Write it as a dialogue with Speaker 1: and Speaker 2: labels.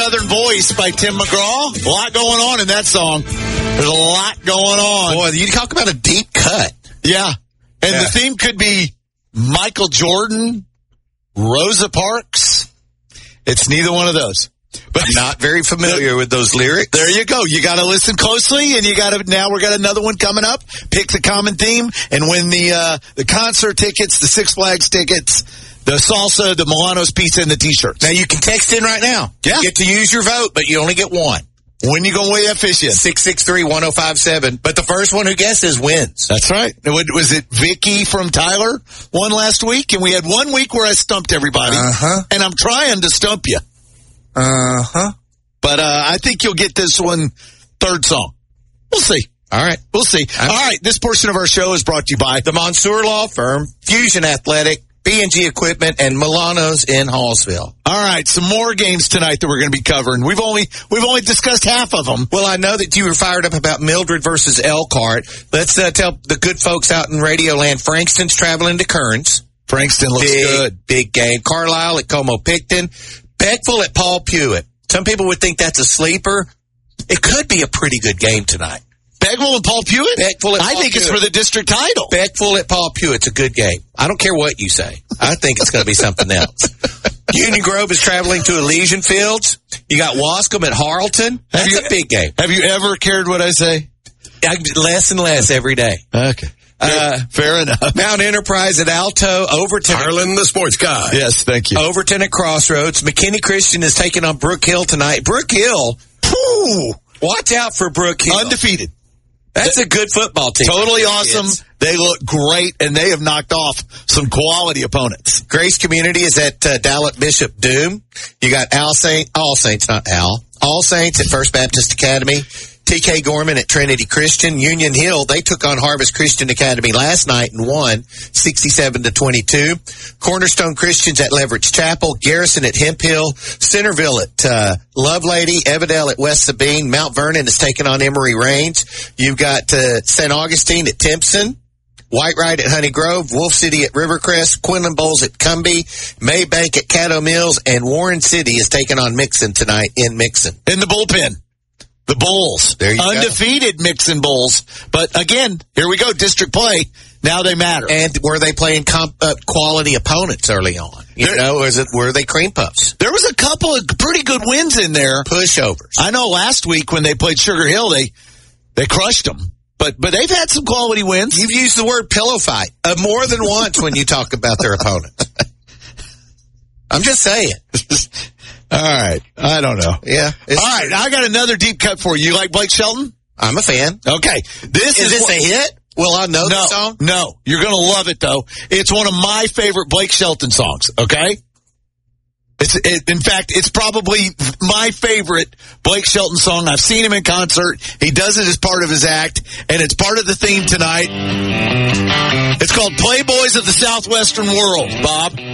Speaker 1: Southern Voice by Tim McGraw. A lot going on in that song. There's a lot going on.
Speaker 2: Boy, you talk about a deep cut.
Speaker 1: Yeah. And the theme could be Michael Jordan, Rosa Parks. It's neither one of those.
Speaker 2: But not very familiar with those lyrics.
Speaker 1: There you go. You got to listen closely, and now we got another one coming up. Pick the common theme and win the concert tickets, the Six Flags tickets, the salsa, the Milano's pizza, and the T-shirts.
Speaker 2: Now you can text in right now.
Speaker 1: Yeah.
Speaker 2: You get to use your vote, but you only get one.
Speaker 1: When you gonna weigh that fish in?
Speaker 2: 663-1057. But the first one who guesses wins.
Speaker 1: That's right. Was it Vicky from Tyler won last week? And we had 1 week where I stumped everybody. And I'm trying to stump you. But I think you'll get this one third song. We'll see.
Speaker 2: All right.
Speaker 1: We'll see. All right. This portion of our show is brought to you by
Speaker 2: the Mansour Law Firm, Fusion Athletic, B&G Equipment, and Milano's in Hallsville.
Speaker 1: All right. Some more games tonight that we're going to be covering. We've only discussed half of them.
Speaker 2: Well, I know that you were fired up about Mildred versus Elkhart. Let's tell the good folks out in Radio Land, Frankston's traveling to Kearns.
Speaker 1: Frankston looks good.
Speaker 2: Big game. Carlisle at Como-Picton. Beckville at Paul Pewitt. Some people would think that's a sleeper. It could be a pretty good game tonight.
Speaker 1: Beckville and Paul Pewitt?
Speaker 2: I
Speaker 1: think it's for the district title.
Speaker 2: Beckville at Paul Pewitt's a good game. I don't care what you say. I think it's going to be something else. Union Grove is traveling to Elysian Fields. You got Wascom at Harleton. That's a big game.
Speaker 1: Have you ever cared what I say?
Speaker 2: Less and less every day.
Speaker 1: Okay. Fair enough.
Speaker 2: Mount Enterprise at Alto. Overton.
Speaker 3: Harlan, the sports guy.
Speaker 1: Yes, thank you.
Speaker 2: Overton at Crossroads. McKinney Christian is taking on Brook Hill tonight. Brook Hill.
Speaker 1: Whew,
Speaker 2: watch out for Brook Hill.
Speaker 1: Undefeated.
Speaker 2: That's a good football team.
Speaker 1: Totally awesome. They look great, and they have knocked off some quality opponents.
Speaker 2: Grace Community is at Dallas Bishop Doom. You got All Saints at First Baptist Academy. TK Gorman at Trinity Christian. Union Hill, they took on Harvest Christian Academy last night and won 67-22. Cornerstone Christians at Leverage Chapel. Garrison at Hemp Hill. Centerville at Lovelady. Evadale at West Sabine. Mount Vernon is taking on Emory Range. You've got St. Augustine at Timpson. Whitewright at Honey Grove, Wolf City at Rivercrest, Quinlan Bowles at Cumbie, Maybank at Caddo Mills, and Warren City is taking on Mixon tonight in Mixon.
Speaker 1: In the bullpen. The Bulls.
Speaker 2: There you
Speaker 1: Undefeated go. Mixon Bulls. But again, here we go, district play. Now they matter.
Speaker 2: And were they playing quality opponents early on? Were they cream puffs?
Speaker 1: There was a couple of pretty good wins in there.
Speaker 2: Pushovers.
Speaker 1: I know last week when they played Sugar Hill, they crushed them. But they've had some quality wins.
Speaker 2: You've used the word pillow fight more than once when you talk about their opponents. I'm just saying.
Speaker 1: All right. I don't know.
Speaker 2: Yeah.
Speaker 1: All right. I got another deep cut for you. You like Blake Shelton?
Speaker 2: I'm a fan.
Speaker 1: Okay.
Speaker 2: Is this a hit? Will I know the song?
Speaker 1: No. You're going to love it, though. It's one of my favorite Blake Shelton songs, okay? In fact, it's probably my favorite Blake Shelton song. I've seen him in concert. He does it as part of his act, and it's part of the theme tonight. It's called Playboys of the Southwestern World, Bob.